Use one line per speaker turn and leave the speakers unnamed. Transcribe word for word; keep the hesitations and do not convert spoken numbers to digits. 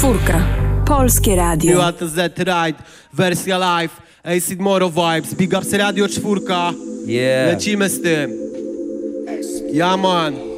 Czwórka. Polskie Radio.
Była to Z-Ride, wersja live, Acid Moro Vibes, Big Ups Radio Czwórka.
Yeah.
Lecimy z tym. Ja man.